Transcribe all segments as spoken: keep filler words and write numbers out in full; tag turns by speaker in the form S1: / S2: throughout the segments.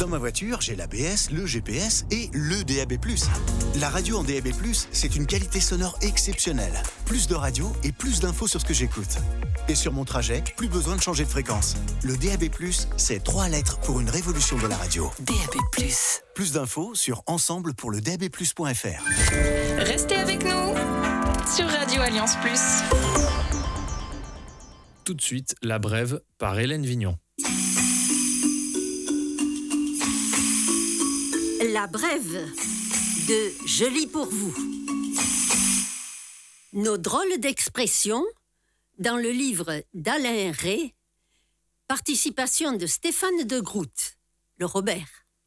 S1: Dans ma voiture, j'ai l'A B S, le G P S et le D A B plus. La radio en D A B plus, c'est une qualité sonore exceptionnelle. Plus de radio et plus d'infos sur ce que j'écoute. Et sur mon trajet, plus besoin de changer de fréquence. Le D A B plus, c'est trois lettres pour une révolution de la radio.
S2: D A B plus.
S1: Plus d'infos sur ensemble pour le d a b plus point f r.
S2: Restez avec nous sur Radio Alliance Plus.
S3: Tout de suite, La Brève par Hélène Vignon.
S4: La Brève de Je lis pour vous. Nos drôles d'expressions dans le livre d'Alain Ray, participation de Stéphane de Groot, le Robert.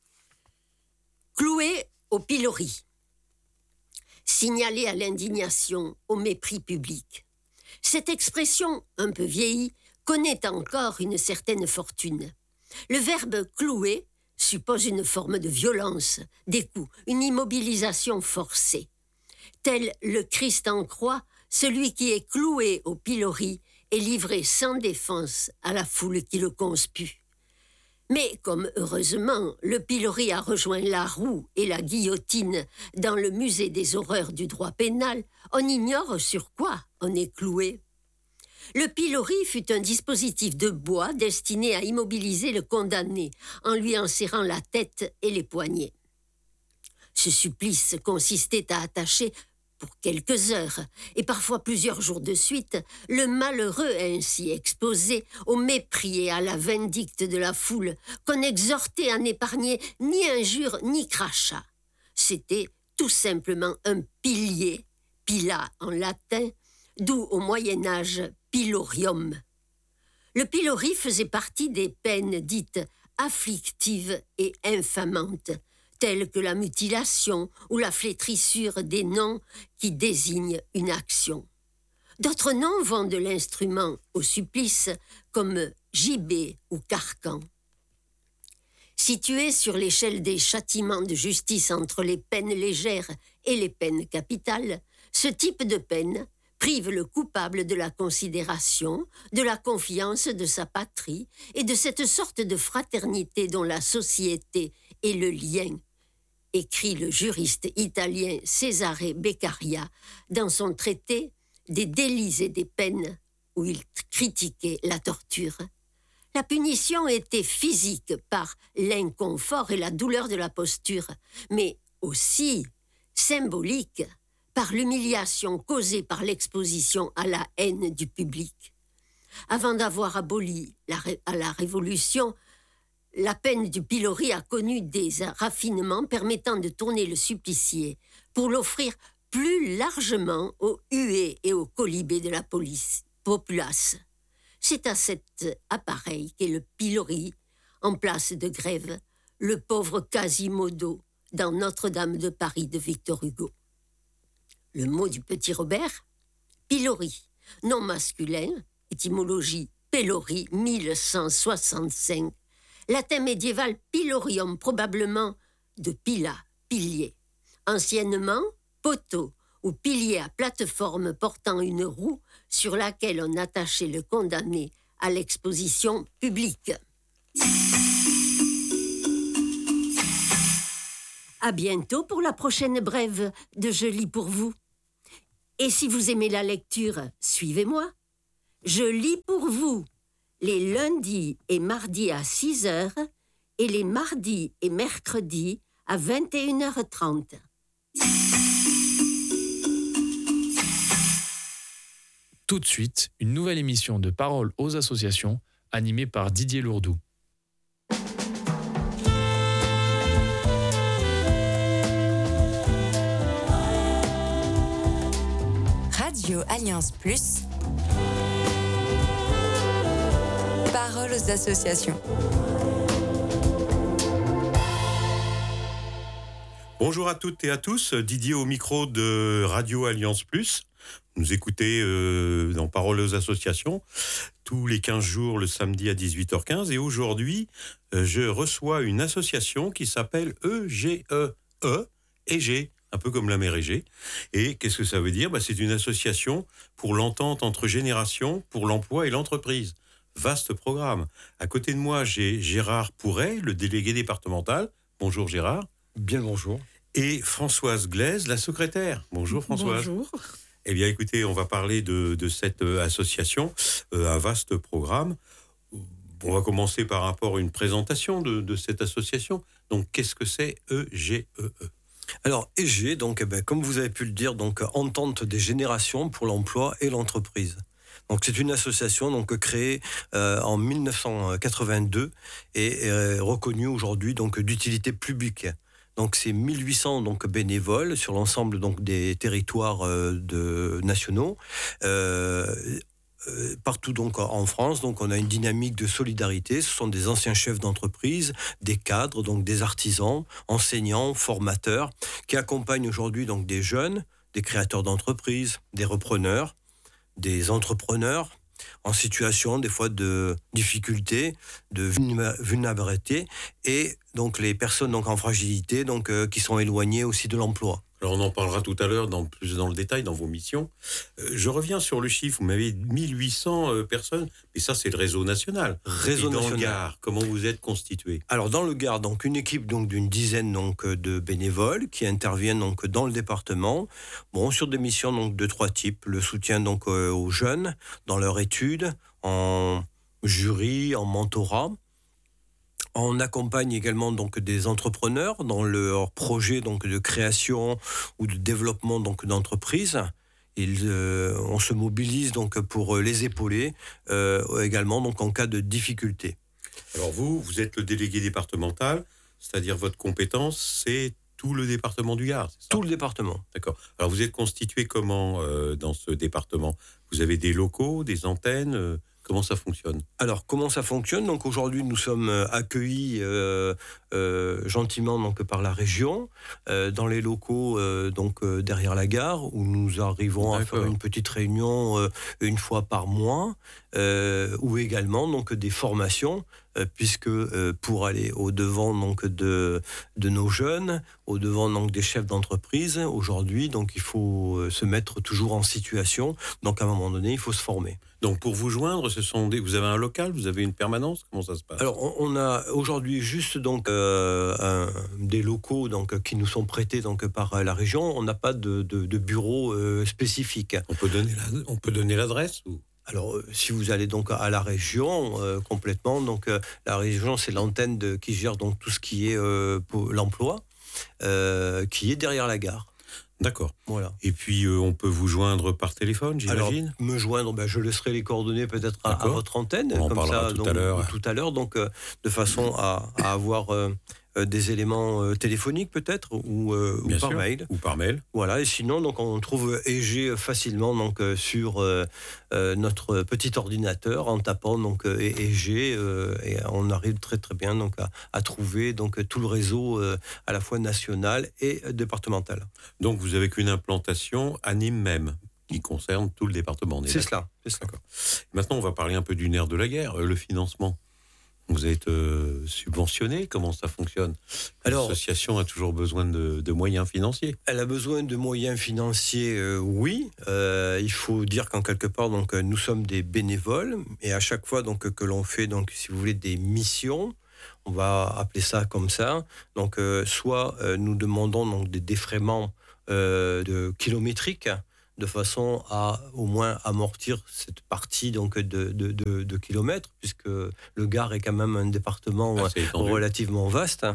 S4: Cloué au pilori. Signalé à l'indignation, au mépris public. Cette expression, un peu vieillie, connaît encore une certaine fortune. Le verbe clouer suppose une forme de violence, des coups, une immobilisation forcée. Tel le Christ en croix, celui qui est cloué au pilori est livré sans défense à la foule qui le conspue. Mais comme heureusement le pilori a rejoint la roue et la guillotine dans le musée des horreurs du droit pénal, on ignore sur quoi on est cloué. Le pilori fut un dispositif de bois destiné à immobiliser le condamné en lui enserrant la tête et les poignets. Ce supplice consistait à attacher pour quelques heures, et parfois plusieurs jours de suite, le malheureux ainsi exposé au mépris et à la vindicte de la foule, qu'on exhortait à n'épargner ni injures ni crachats. C'était tout simplement un pilier, pila en latin, d'où au Moyen-Âge pilorium. Le pilori faisait partie des peines dites afflictives et infamantes, telles que la mutilation ou la flétrissure des noms qui désignent une action. D'autres noms vont de l'instrument au supplice, comme gibet ou carcan. Situé sur l'échelle des châtiments de justice entre les peines légères et les peines capitales, ce type de peine prive le coupable de la considération, de la confiance de sa patrie et de cette sorte de fraternité dont la société est le lien, écrit le juriste italien Cesare Beccaria dans son traité des délits et des peines où il critiquait la torture. La punition était physique par l'inconfort et la douleur de la posture, mais aussi symbolique par l'humiliation causée par l'exposition à la haine du public. Avant d'avoir aboli la ré- à la Révolution, la peine du pilori a connu des raffinements permettant de tourner le supplicié pour l'offrir plus largement aux huées et aux colibés de la police, populace. C'est à cet appareil qu'est le pilori, en place de grève, le pauvre Quasimodo dans Notre-Dame de Paris de Victor Hugo. Le mot du petit Robert, pilori, nom masculin, étymologie pélori, mille cent soixante-cinq, latin médiéval pilorium, probablement de pila, pilier. Anciennement, poteau ou pilier à plateforme portant une roue sur laquelle on attachait le condamné à l'exposition publique. À bientôt pour la prochaine brève de Je lis pour vous. Et si vous aimez la lecture, suivez-moi. Je lis pour vous les lundis et mardis à six heures et les mardis et mercredis à vingt et une heures trente.
S3: Tout de suite, une nouvelle émission de Parole aux associations animée par Didier Lourdou.
S5: Radio Alliance Plus. Parole aux associations.
S6: Bonjour à toutes et à tous, Didier au micro de Radio Alliance Plus. Vous nous écoutez euh, dans Parole aux associations tous les quinze jours le samedi à dix-huit heures quinze. Et aujourd'hui, euh, je reçois une association qui s'appelle E G E E, E G, un peu comme la mer Égée. Et qu'est-ce que ça veut dire ? Bah, c'est une association pour l'entente entre générations, pour l'emploi et l'entreprise. vaste programme. À côté de moi, j'ai Gérard Pourret, le délégué départemental. Bonjour Gérard.
S7: Bien le bonjour.
S6: Et Françoise Glaise, la secrétaire. Bonjour Françoise.
S8: Bonjour.
S6: Eh bien écoutez, on va parler de, de cette association, euh, un vaste programme. On va commencer par rapport à une présentation de, de cette association. Donc qu'est-ce que c'est E G E E ?
S7: Alors E G, donc, eh ben, comme vous avez pu le dire, donc, Entente des générations pour l'emploi et l'entreprise. Donc c'est une association donc, créée euh, en dix-neuf cent quatre-vingt-deux et euh, reconnue aujourd'hui donc, d'utilité publique. Donc c'est mille huit cents donc, bénévoles sur l'ensemble donc, des territoires euh, de, nationaux. Euh, Euh, partout donc en France, donc on a une dynamique de solidarité. Ce sont des anciens chefs d'entreprise, des cadres, donc des artisans, enseignants, formateurs, qui accompagnent aujourd'hui donc des jeunes, des créateurs d'entreprises, des repreneurs, des entrepreneurs en situation des fois de difficulté, de vulnérabilité, et donc les personnes donc en fragilité, donc euh, qui sont éloignées aussi de l'emploi.
S6: Alors on en parlera tout à l'heure dans, plus dans le détail dans vos missions. Euh, je reviens sur le chiffre, vous m'avez dit mille huit cents euh, personnes, mais ça c'est le réseau national.
S7: Réseau
S6: Et dans
S7: national.
S6: le Gard, comment vous êtes constitué ?
S7: Alors dans le Gard, donc une équipe donc d'une dizaine donc de bénévoles qui interviennent donc dans le département, bon sur des missions donc de trois types, le soutien donc euh, aux jeunes dans leur étude, en jury, en mentorat. On accompagne également donc des entrepreneurs dans leur projet donc de création ou de développement donc d'entreprise. Ils, euh, on se mobilise donc pour les épauler euh, également donc en cas de difficulté.
S6: Alors vous, vous êtes le délégué départemental, c'est-à-dire votre compétence, c'est tout le département du Gard, c'est ça ?
S7: Tout le département.
S6: D'accord. Alors vous êtes constitué comment euh, dans ce département ? Vous avez des locaux, des antennes euh, Comment ça fonctionne ?
S7: Alors, comment ça fonctionne ? Donc, aujourd'hui, nous sommes accueillis euh, euh, gentiment donc, par la région, euh, dans les locaux euh, donc, euh, derrière la gare, où nous arrivons D'accord. à faire une petite réunion euh, une fois par mois, euh, ou également donc, des formations, euh, puisque euh, pour aller au-devant donc, de, de nos jeunes, au-devant donc, des chefs d'entreprise, aujourd'hui, donc, il faut se mettre toujours en situation. Donc, à un moment donné, il faut se former.
S6: Donc, pour vous joindre, ce sont des... vous avez un local, vous avez une permanence ? Comment ça se passe ?
S7: Alors, on a aujourd'hui juste donc euh, un, des locaux donc qui nous sont prêtés donc par la région. On n'a pas de, de, de bureau euh, spécifique.
S6: On peut donner la, on peut donner l'adresse ou...
S7: Alors, euh, si vous allez donc à la région euh, complètement, donc euh, la région c'est l'antenne de, qui gère donc tout ce qui est euh, pour l'emploi, euh, qui est derrière la gare.
S6: D'accord.
S7: Voilà.
S6: Et puis, euh, on peut vous joindre par téléphone, j'imagine ?
S7: Alors, me joindre, ben, je laisserai les coordonnées peut-être à, à votre antenne.
S6: On en
S7: comme
S6: parlera
S7: ça,
S6: tout
S7: donc,
S6: à l'heure.
S7: Tout à l'heure, donc, euh, de façon à, à avoir euh, des éléments euh, téléphoniques peut-être, ou, euh, ou par
S6: sûr.
S7: mail.
S6: Ou par mail.
S7: Voilà, et sinon, donc, on trouve E G facilement donc, euh, sur euh, euh, notre petit ordinateur en tapant donc, euh, E G, euh, et on arrive très très bien donc, à, à trouver donc, tout le réseau euh, à la fois national et euh, départemental.
S6: Donc vous avez qu'une implantation à Nîmes même, qui concerne tout le département.
S7: C'est cela, c'est cela.
S6: Maintenant, on va parler un peu du nerf de la guerre, euh, le financement. Vous êtes euh, subventionné, comment ça fonctionne ?
S7: Alors,
S6: l'association a toujours besoin de, de moyens financiers.
S7: Elle a besoin de moyens financiers, euh, oui. Euh, il faut dire qu'en quelque part, donc, nous sommes des bénévoles, et à chaque fois donc, que l'on fait, donc, si vous voulez, des missions, on va appeler ça comme ça, donc, euh, soit euh, nous demandons donc, des défraiements euh, de kilométriques, de façon à au moins amortir cette partie donc de, de, de, de kilomètres, puisque le Gard est quand même un département relativement vaste.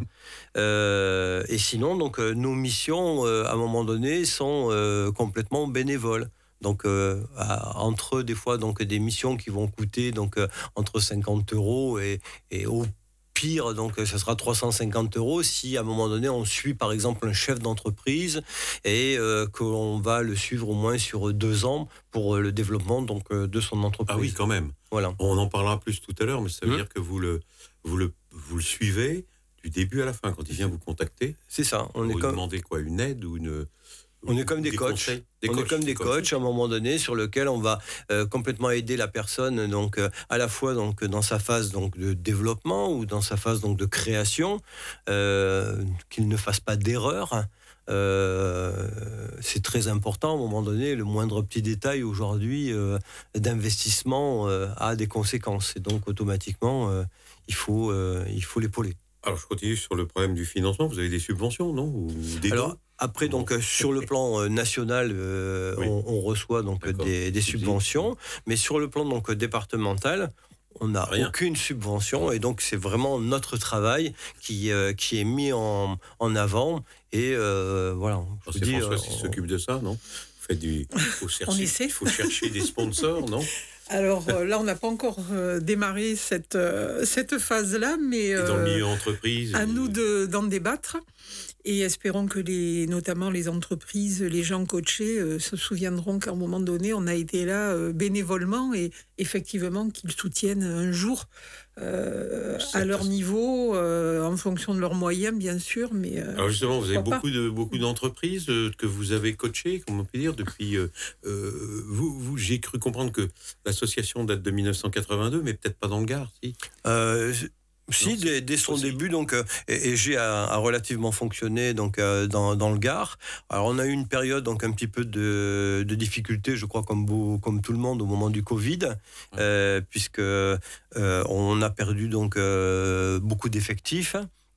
S7: Euh, et sinon, donc, nos missions, euh, à un moment donné, sont euh, complètement bénévoles. Donc, euh, à, entre des fois donc, des missions qui vont coûter donc, euh, entre cinquante euros et, et au pire, donc ça sera trois cent cinquante euros si à un moment donné on suit par exemple un chef d'entreprise et euh, qu'on va le suivre au moins sur deux ans pour le développement donc, de son entreprise.
S6: Ah oui, quand même.
S7: Voilà.
S6: On en parlera plus tout à l'heure, mais ça veut
S7: mmh.
S6: dire que vous le, vous, le, vous le suivez du début à la fin quand il vient vous contacter.
S7: C'est ça. On
S6: vous
S7: est
S6: lui
S7: comme...
S6: demandez quoi, une aide ou une...
S7: On est comme des, des coachs. Des on coachs, est comme des, des coachs, coachs à un moment donné sur lequel on va euh, complètement aider la personne donc euh, à la fois donc dans sa phase donc de développement ou dans sa phase donc de création, euh, qu'il ne fasse pas d'erreur. Euh, c'est très important. À un moment donné, le moindre petit détail aujourd'hui euh, d'investissement euh, a des conséquences. Et donc, automatiquement, euh, il faut, euh, il faut l'épauler.
S6: Alors, je continue sur le problème du financement. Vous avez des subventions, non? Ou des
S7: Alors,
S6: dons?
S7: après, donc, euh, sur le plan euh, national, euh,
S6: Oui.
S7: on, on reçoit donc
S6: D'accord.
S7: des, des subventions. Mais sur le plan donc, départemental, on n'a
S6: Rien.
S7: aucune subvention. Et donc, c'est vraiment notre travail qui, euh, qui est mis en, en avant. Et euh, voilà.
S6: Alors,
S7: je vous
S6: c'est
S7: dis,
S6: François
S7: euh,
S6: qui s'occupe de ça, non? Vous faites du... faut chercher,
S8: essaie.
S6: Il faut chercher des sponsors, non?
S8: Alors euh, là, on n'a pas encore euh, démarré cette, euh, cette phase-là, mais
S6: Et dans le
S8: euh,
S6: milieu entreprise.
S8: à
S6: et-
S8: nous de, d'en débattre. Et espérons que les, notamment les entreprises, les gens coachés euh, se souviendront qu'à un moment donné, on a été là euh, bénévolement et effectivement qu'ils soutiennent un jour euh, à leur niveau, euh, en fonction de leurs moyens, bien sûr. Mais, euh,
S6: Alors justement, vous avez
S8: pourquoi
S6: beaucoup de beaucoup d'entreprises euh, que vous avez coachées, comment on peut dire, depuis. Euh, euh, vous, vous, j'ai cru comprendre que l'association date de dix-neuf cent quatre-vingt-deux, mais peut-être pas dans le Gard, si.
S7: Euh, si,
S6: Non,
S7: dès, dès son
S6: aussi.
S7: début, donc, euh, et, et j'ai a, a relativement fonctionné donc, euh, dans, dans le Gard. Alors, on a eu une période donc, un petit peu de, de difficulté, je crois, comme, beau, comme tout le monde, au moment du Covid, euh, puisque euh, on a perdu donc, euh, beaucoup d'effectifs.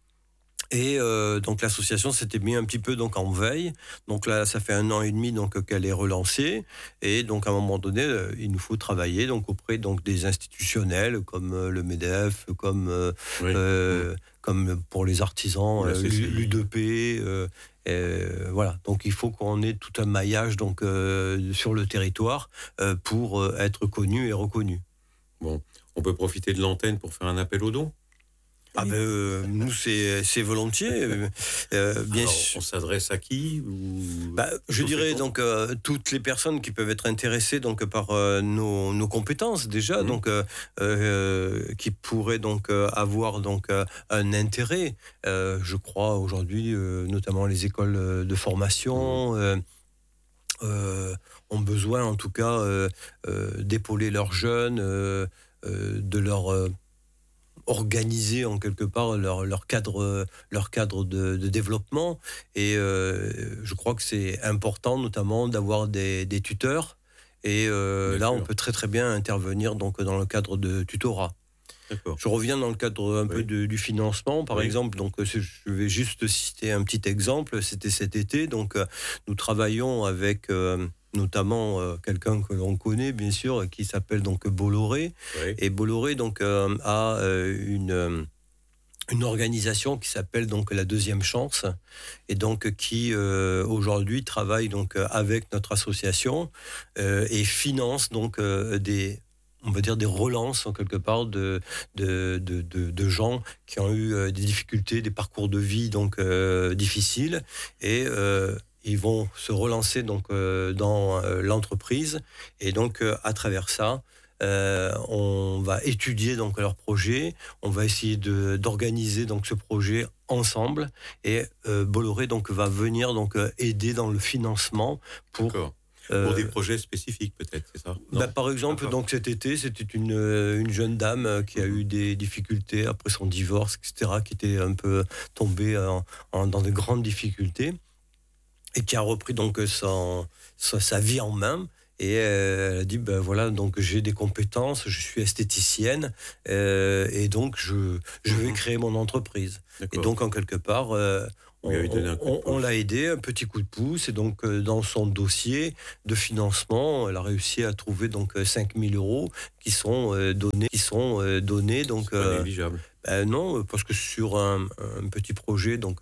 S7: Et euh, donc l'association s'était mis un petit peu donc en veille. Donc là, ça fait un an et demi donc qu'elle est relancée. Et donc à un moment donné, euh, il nous faut travailler donc auprès donc des institutionnels comme euh, le MEDEF, comme euh,
S6: Oui.
S7: euh, comme pour les artisans,
S6: La
S7: euh,
S6: C C I.
S7: l'U deux P. Euh, euh, voilà. Donc il faut qu'on ait tout un maillage donc euh, sur le territoire euh, pour euh, être connu et reconnu.
S6: Bon, on peut profiter de l'antenne pour faire un appel aux dons.
S7: Ah ben euh, nous c'est c'est volontiers. Euh, euh, bien
S6: Alors,
S7: sûr.
S6: on s'adresse à qui ou...
S7: Bah, je
S6: Nous
S7: dirais
S6: fait-on
S7: donc euh, toutes les personnes qui peuvent être intéressées donc par euh, nos, nos compétences déjà,
S6: Mhm.
S7: donc euh, euh, qui pourraient donc euh, avoir donc euh, un intérêt. Euh, je crois aujourd'hui, euh, notamment les écoles euh, de formation. Euh, euh, ont besoin en tout cas euh, euh, d'épauler leurs jeunes, euh, euh, de leur euh, organiser en quelque part leur, leur cadre, leur cadre de, de développement. Et euh, je crois que c'est important notamment d'avoir des, des tuteurs. Et euh, là,
S6: sûr.
S7: on peut très très bien intervenir donc, dans le cadre de tutorat.
S6: D'accord.
S7: Je reviens dans le cadre un
S6: Oui.
S7: peu de- du financement, par
S6: Oui.
S7: exemple. Donc, euh, je vais juste citer un petit exemple. C'était cet été. Donc, euh, nous travaillons avec euh, notamment euh, quelqu'un que l'on connaît, bien sûr, qui s'appelle donc Bolloré.
S6: Oui.
S7: Et Bolloré donc euh, a euh, une euh, une organisation qui s'appelle donc la Deuxième Chance et donc qui euh, aujourd'hui travaille donc avec notre association euh, et finance donc euh, des on va dire des relances en quelque part de de, de, de, de gens qui ont eu euh, des difficultés, des parcours de vie donc euh, difficiles et euh, ils vont se relancer donc euh, dans euh, l'entreprise et donc euh, à travers ça euh, on va étudier donc leur projet, on va essayer de, d'organiser donc ce projet ensemble et euh, Bolloré donc va venir donc euh, aider dans le financement pour
S6: D'accord.
S7: euh,
S6: Pour des projets spécifiques, peut-être, c'est ça? Non.
S7: bah, par exemple,
S6: D'accord.
S7: donc cet été, c'était une, euh, une jeune dame euh, qui a eu des difficultés après son divorce, et cetera, qui était un peu tombée en- en- dans de grandes difficultés et qui a repris donc son- sa, sa vie en main. Et euh, elle a dit, ben voilà, donc j'ai des compétences, je suis esthéticienne, euh, et donc je, je vais
S6: Mhm.
S7: créer mon entreprise. Et
S6: D'accord.
S7: donc, en quelque part, euh,
S6: Vous
S7: on,
S6: lui avez donné un coup de
S7: on- on
S6: pouce.
S7: l'a aidé, un petit coup de pouce, et donc euh, dans son dossier de financement, elle a réussi à trouver donc euh, cinq mille euros qui sont euh, donnés, qui sont euh, donnés donc
S6: C'est pas
S7: euh,
S6: négligeable.
S7: ben non, parce que sur un, un petit projet donc